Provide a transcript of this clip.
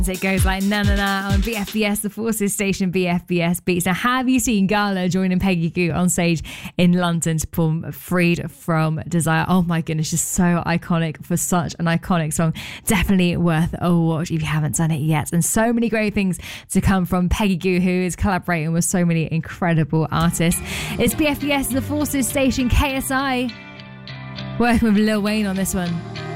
It goes like na na na on BFBS, the Forces station BFBS Beats. Now, have you seen Gala joining Peggy Gou on stage in London to perform Freed From Desire? Oh my goodness, just so iconic for such an iconic song. Definitely worth a watch if you haven't done it yet. And so many great things to come from Peggy Gou, who is collaborating with so many incredible artists. It's BFBS, the Forces station KSI, working with Lil Wayne on this one.